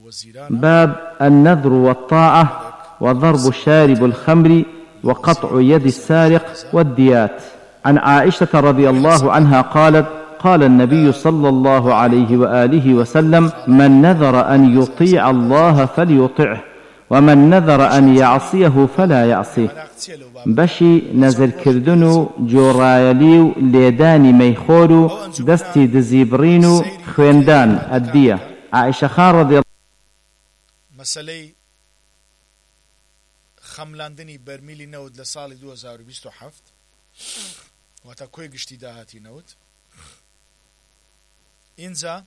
باب النذر والطاعة وضرب شارب الخمر وقطع يد السارق والديات. عن عائشة رضي الله عنها قالت: قال النبي صلى الله عليه وآله وسلم: من نذر أن يطيع الله فليطعه، ومن نذر أن يعصيه فلا يعصيه. بشي نذر كردنو جورايليو ليداني ميخورو دستي دزيبرينو خويندان الدية. عائشة خان رضي الله مسألة خملاندني برميلي نود لسالي 2027 واتا كوي قشتي داهاتي نود إنزا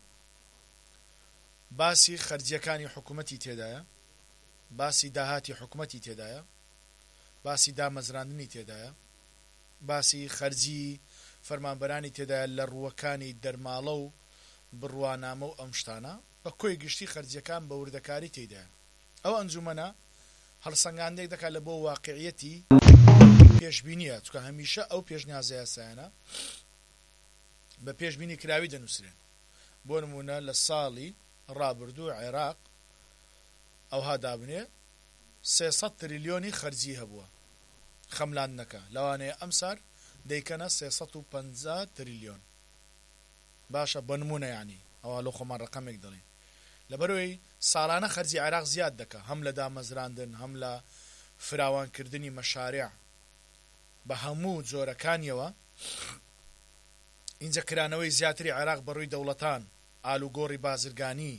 باسي خرجيكاني حكومتي تيدايا، باسي داهاتي حكومتي تيدايا، باسي دا مزراندني تيدايا، باسي خرجي فرمانبراني تيدايا لروكاني درمالو بروانامو أمشتانا بكوي قشتي خرجيكان بوردكاري تيدايا. أو أنزومنا هەڵسەنگاندێک دەکات لە بۆ واقعیەتی پێشبینیە، چکە هەمیشە ئەو پێشنیازە یاسایانە بە پێشبینی کراوی دەنووسرێن. بۆ نمونە لە ساڵی ڕابردوو عێراق ئەوها دابنێ 300 تریلیۆنی خەرجی هەبووە خەملاندنەکە، لەوانەیە ئەمسار دەیکەنە 350 تریلیۆن. باشە بە نمونە یعنی ئەوە لە خۆمان ڕقەمێک دەڵێن. لەبەرەوەی ساڵانە خەرجی عێراق زیاد دەکە، هەم لە دامەزراندن هەم لە فراوانکردنی مەشارێع بە هەموو جۆرەکانیەوە. اینجا کرانەوەی زیاتری عێراق بەڕووی دەوڵەتان، ئالوگۆڕی بازرگانی،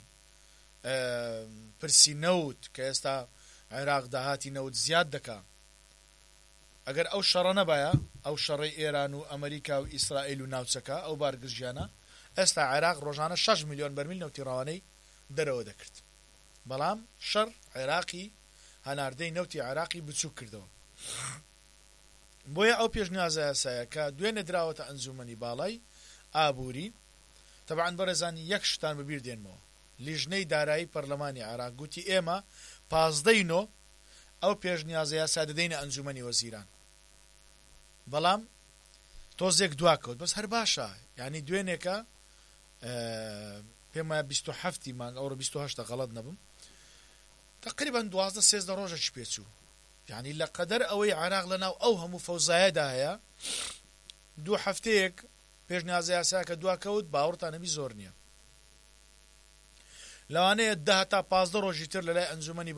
پرسی نەوت کە ئێستا عێراق داهاتی نەوت زیاد دەکا. ئەگەر ئەو شەڕە نەبایە، ئەو شەڕی ئێران و ئەمریکا و ئیسرائیل و ناوچەکە ئەو بارگژیانە، ئێستا عێراق ڕۆژانە 6 ملیۆن بەرمیل نەوتی ڕەوانەی دەرەوە دەکرد. بەڵام شەڕ عێراقی هەناردەی نەوتی عێراقی بچوو کردەوە. بۆیە ئەو پێشنیازە یاسایە کە دوێنێ دراوەتە ئەنجومەنی باڵای ئابووری، تەبعاً بەڕێزان یەک شتان بەبیر دێنمەوە. لیژنەی دارایی پەرلەمانی عێراق گوتی ئێمە 15 ئەو پێشنیازە یاسا دەدەینە ئەنجومەنی وەزیران. بەڵام تۆزێک دواکەوت، بەس هەر باشە، یعنی دوێنێکە پێم وایە 27 مانگ ئەوڕۆ 28 غەڵەت نەبم، تقریبا 12-13 ڕۆژێکی پێچوو. یعنی لە قەدەر ئەوەی عێراق لەناو ئەو هەموو فەوزایەدا هەیە، 2 هەفتەیەک پێشنیازە یاسا کە دواکەوت باوەڕتان هەبی زۆر نییە. لەوانەیە 10 تا 15 ڕۆژی تر لەلای ئەنجومەنی